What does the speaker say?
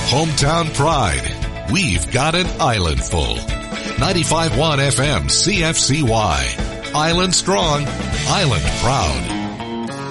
Hometown pride. We've got an island full. 95.1 FM CFCY. Island strong, island proud.